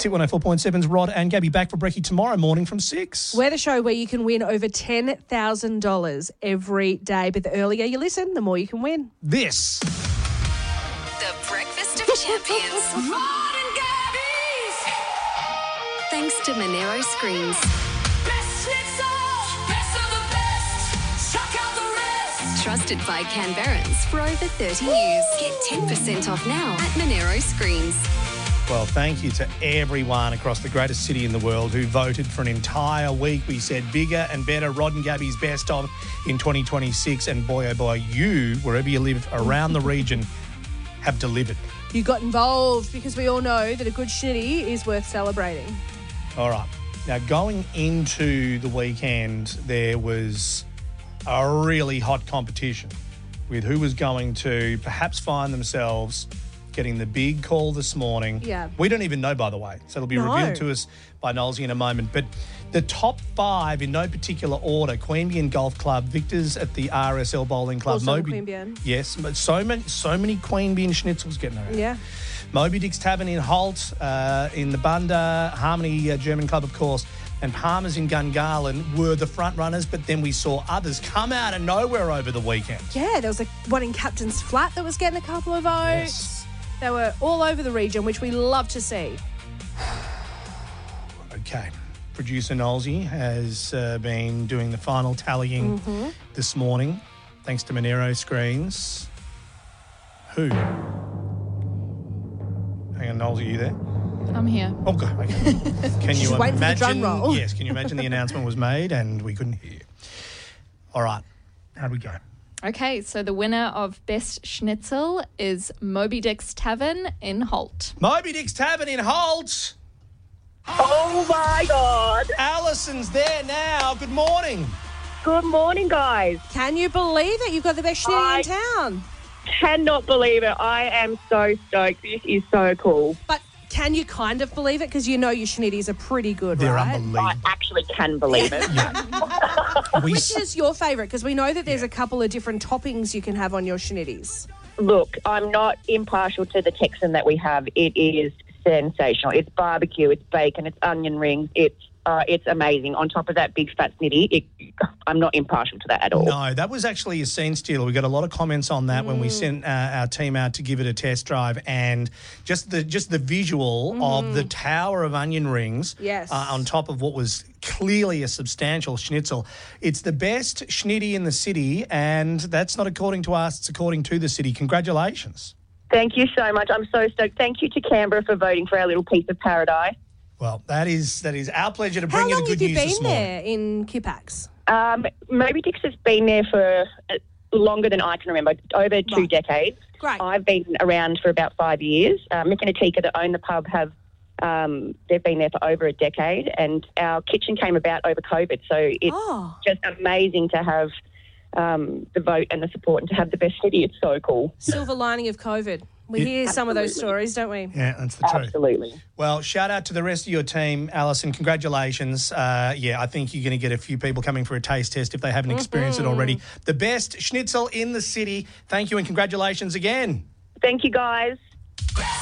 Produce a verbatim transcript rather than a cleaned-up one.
It's Hit one oh four point seven's Rod and Gabby back for Brekkie tomorrow morning from six. We're the show where you can win over ten thousand dollars every day. But the earlier you listen, the more you can win. This. The Breakfast of Champions. Rod and Gabby's. Thanks to Monero Screens. Best schnitzel, best of the best. Chuck out the rest. Trusted by Canberrans for over thirty years. Get ten percent off now at Monero Screens. Well, thank you to everyone across the greatest city in the world who voted for an entire week. We said bigger and better, Rod and Gabby's best of in twenty twenty-six. And boy, oh boy, you, wherever you live around the region, have delivered. You got involved because we all know that a good shinty is worth celebrating. All right. Now, going into the weekend, there was a really hot competition with who was going to perhaps find themselves getting the big call this morning. Yeah. We don't even know, by the way, so it'll be No. revealed to us by Knowlesy in a moment. But the top five, in no particular order: Queanbeyan Golf Club, Victor's at the R S L Bowling Club. Also Moby, Queanbeyan. Yes, but so many, so many Queanbeyan schnitzels getting around. Yeah. Moby Dick's Tavern in Holt, uh, in the Bunda, Harmony uh, German Club, of course, and Palmer's in Gungahlin were the front runners, but then we saw others come out of nowhere over the weekend. Yeah, there was a one in Captain's Flat that was getting a couple of votes. Yes. They were all over the region, which we love to see. Okay. Producer Knowlesy has uh, been doing the final tallying Mm-hmm. this morning, thanks to Monero Screens. Who? Hang on, Knowlesy, are you there? I'm here. Oh, good. Okay. Can you Just waiting for the drum imagine? roll. Yes, can you imagine the announcement was made and we couldn't hear? All right. How'd we go? Okay, so the winner of Best Schnitzel is Moby Dick's Tavern in Holt. Moby Dick's Tavern in Holt. Oh my God. Alison's there now. Good morning. Good morning, guys. Can you believe it? You've got the best shinty I- in town. Cannot believe it. I am so stoked. This is so cool. But can you kind of believe it? Because you know your shinties are pretty good, They're right? unbelievable. I actually can believe it. We Which s- is your favourite? Because we know that there's a couple of different toppings you can have on your shinties. Look, I'm not impartial to the Texan that we have. It is sensational. It's barbecue, it's bacon, it's onion rings, it's uh, it's amazing. On top of that big fat snitty, it, I'm not impartial to that at all. No, that was actually a scene stealer. We got a lot of comments on that when we sent uh, our team out to give it a test drive, and just the just the visual of the tower of onion rings Yes. uh, on top of what was clearly a substantial schnitzel. It's the best schnitty in the city, and that's not according to us, it's according to the city. Congratulations. Thank you so much. I'm so stoked. Thank you to Canberra for voting for our little piece of paradise. Well, that is that is our pleasure to How bring you long the good have you news this been morning. there in Kipax? Um, Moby Dick's has been there for uh, longer than I can remember, over two Right. decades. Great. I've been around for about five years. Uh, Mick and Atika, that own the pub, have um, they've been there for over a decade, and our kitchen came about over COVID. So it's Oh. just amazing to have um, the vote and the support, and to have the best city. It's so cool. Silver lining of COVID. We Yeah. hear some of those Absolutely. stories, don't we? Yeah, that's the truth. Absolutely. Well, shout out to the rest of your team, Alison. Congratulations. Uh, yeah, I think you're going to get a few people coming for a taste test if they haven't experienced it already. The best schnitzel in the city. Thank you and congratulations again. Thank you, guys. Grab